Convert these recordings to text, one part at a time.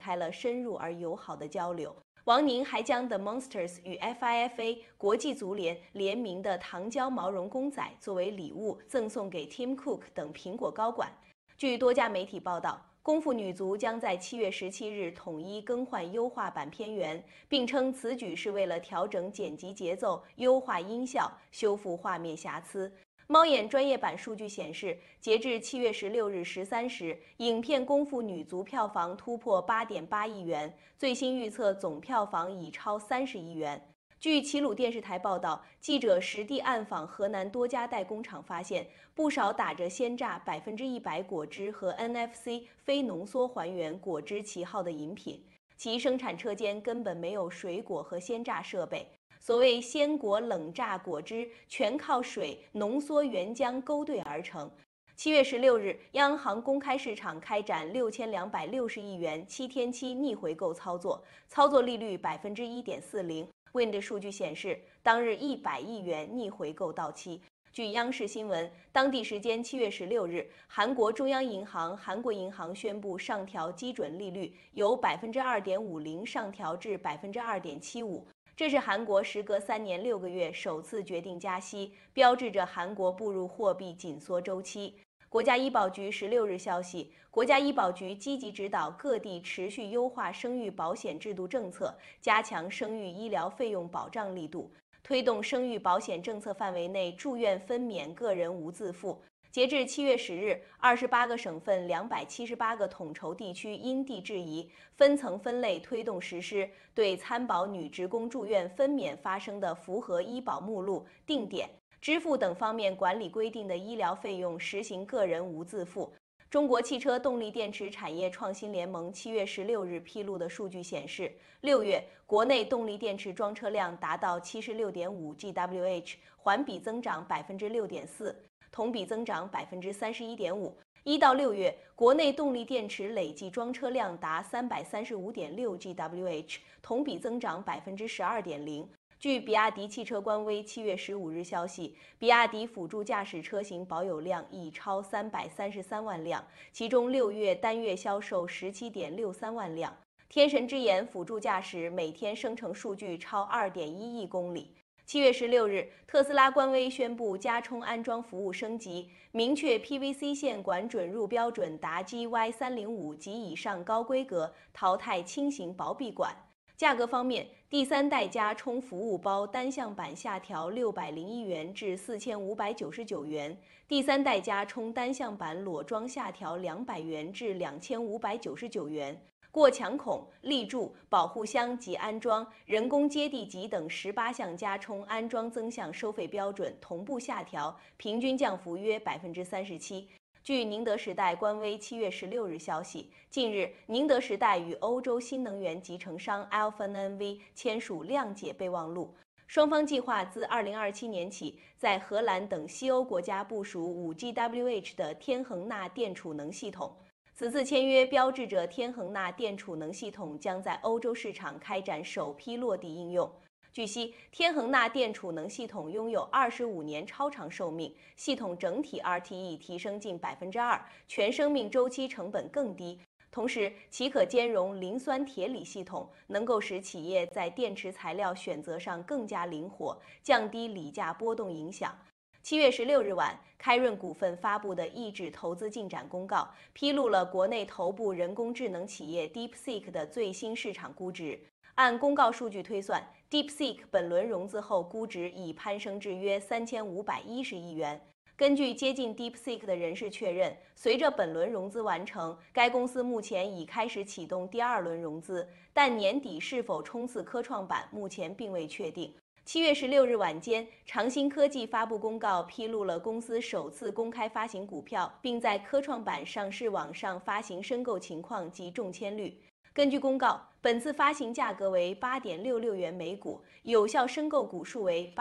开了深入而友好的交流。王宁还将 The Monsters 与 FIFA 国际足联联名的糖胶毛绒公仔作为礼物赠送给 Tim Cook 等苹果高管。据多家媒体报道，功夫女足将在7月17日统一更换优化版片源，并称此举是为了调整剪辑节奏、优化音效、修复画面瑕疵。猫眼专业版数据显示，截至7月16日13时，影片《功夫女足》票房突破8.8亿元，最新预测总票房已超30亿元。据齐鲁电视台报道，记者实地暗访河南多家代工厂，发现不少打着鲜榨100%果汁和 NFC 非浓缩还原果汁旗号的饮品，其生产车间根本没有水果和鲜榨设备。所谓鲜果冷榨果汁，全靠水浓缩原浆勾兑而成。7月16日，央行公开市场开展6260亿元7天期逆回购操作，操作利率1.40%。Wind 数据显示，当日100亿元逆回购到期。据央视新闻，当地时间7月16日，韩国中央银行、韩国银行宣布上调基准利率，由2.50%上调至2.75%。这是韩国时隔3年6个月首次决定加息，标志着韩国步入货币紧缩周期。国家医保局16日消息，国家医保局积极指导各地持续优化生育保险制度政策，加强生育医疗费用保障力度，推动生育保险政策范围内住院分娩个人无自付。截至7月10日，28个省份278个统筹地区因地制宜，分层分类推动实施，对参保女职工住院分娩发生的符合医保目录、定点、支付等方面管理规定的医疗费用实行个人无自付。中国汽车动力电池产业创新联盟7月16日披露的数据显示，6月国内动力电池装车量达到76.5 GWh， 环比增长6.4%。同比增长31.5%。1到6月，国内动力电池累计装车量达335.6 GWh， 同比增长12.0%。据比亚迪汽车官微7月15日消息，比亚迪辅助驾驶车型保有量已超333万辆，其中6月单月销售17.63万辆。天神之眼辅助驾驶每天生成数据超2.1亿公里。7月16日，特斯拉官微宣布加充安装服务升级，明确 PVC 线管准入标准达 GY305 及以上高规格，淘汰轻型薄壁管。价格方面，第3代加充服务包单向版下调601元至4599元，第3代加充单向版裸装下调200元至2599元。过墙孔、立柱、保护箱及安装、人工接地级等18项加充安装增项收费标准同步下调，平均降幅约37%。据宁德时代官微7月16日消息，近日宁德时代与欧洲新能源集成商 Alfen N.V 签署谅解备忘录，双方计划自2027年起，在荷兰等西欧国家部署 5GWh 的天恒钠电储能系统。此次签约标志着天恒钠电储能系统将在欧洲市场开展首批落地应用。据悉，天恒钠电储能系统拥有25年超长寿命，系统整体 RTE 提升近2%，全生命周期成本更低。同时，其可兼容磷酸铁锂系统，能够使企业在电池材料选择上更加灵活，降低锂价波动影响。7月16日晚，开润股份发布的抑制投资进展公告，披露了国内头部人工智能企业 DeepSeek 的最新市场估值。按公告数据推算， DeepSeek 本轮融资后估值已攀升至约3510亿元。根据接近 DeepSeek 的人士确认，随着本轮融资完成，该公司目前已开始启动第2轮融资，但年底是否冲刺科创板目前并未确定。7月16日晚间，长鑫科技发布公告，披露了公司首次公开发行股票，并在科创板上市网上发行申购情况及中签率。根据公告，本次发行价格为8.66元每股，有效申购股数为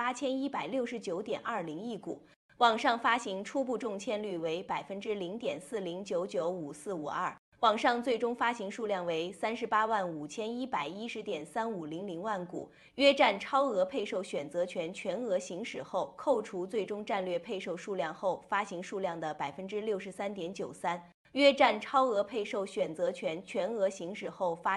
8169.20亿股。网上发行初步中签率为0.40999452%，网上最终发行数量为385110.3500万股，约占超额配售选择权全额行使后扣除最终战略配售数量后发行数量的63.93%，约占超额配售选择权全额行使后发